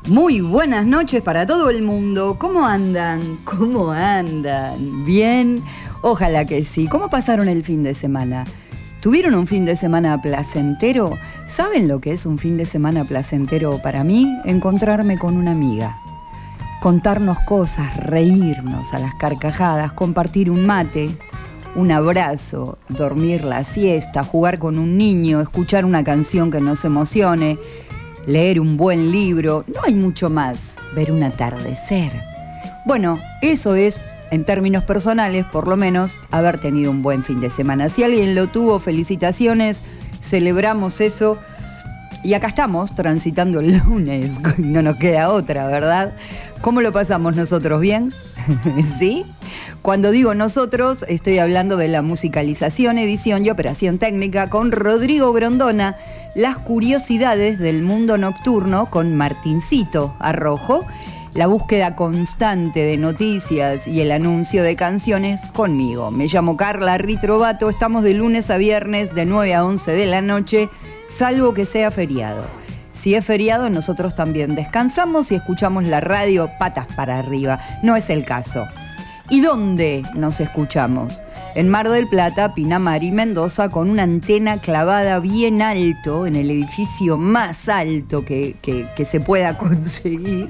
Muy buenas noches para todo el mundo. ¿Cómo andan? ¿Cómo andan? ¿Bien? Ojalá que sí. ¿Cómo pasaron el fin de semana? ¿Tuvieron un fin de semana placentero? ¿Saben lo que es un fin de semana placentero para mí? Encontrarme con una amiga. Contarnos cosas, reírnos a las carcajadas, compartir un mate, un abrazo, dormir la siesta, jugar con un niño, escuchar una canción que nos emocione, leer un buen libro, no hay mucho más, ver un atardecer. Bueno, eso es, en términos personales, por lo menos, haber tenido un buen fin de semana. Si alguien lo tuvo, felicitaciones, celebramos eso. Y acá estamos, transitando el lunes, no nos queda otra, ¿verdad? ¿Cómo lo pasamos nosotros? ¿Bien? ¿Sí? Cuando digo nosotros, estoy hablando de la musicalización, edición y operación técnica con Rodrigo Grondona, las curiosidades del mundo nocturno con Martincito Arrojo, la búsqueda constante de noticias y el anuncio de canciones conmigo. Me llamo Carla Ritrovato, estamos de lunes a viernes de 9 a 11 de la noche, salvo que sea feriado. Si es feriado, nosotros también descansamos y escuchamos la radio patas para arriba. No es el caso. ¿Y dónde nos escuchamos? En Mar del Plata, Pinamar y Mendoza, con una antena clavada bien alto, en el edificio más alto que se pueda conseguir.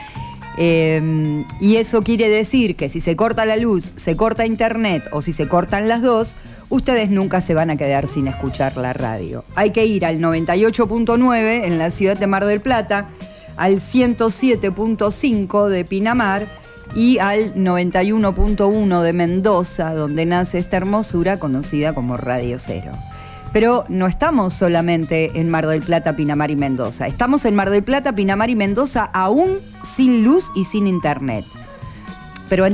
Y eso quiere decir que si se corta la luz, se corta internet o si se cortan las dos, ustedes nunca se van a quedar sin escuchar la radio. Hay que ir al 98.9 en la ciudad de Mar del Plata, al 107.5 de Pinamar y al 91.1 de Mendoza, donde nace esta hermosura conocida como Radio Cero. Pero no estamos solamente en Mar del Plata, Pinamar y Mendoza. Estamos en Mar del Plata, Pinamar y Mendoza aún sin luz y sin internet. Pero